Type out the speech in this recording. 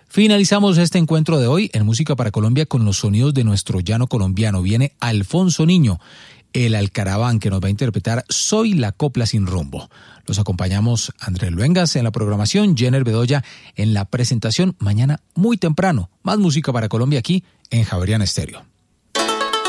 Finalizamos este encuentro de hoy en Música para Colombia con los sonidos de nuestro llano colombiano. Viene Alfonso Niño, el alcaraván, que nos va a interpretar Soy la copla sin rumbo. Los acompañamos Andrés Luengas en la programación, Jenner Bedoya en la presentación. Mañana muy temprano, más Música para Colombia aquí en Javeriana Estéreo.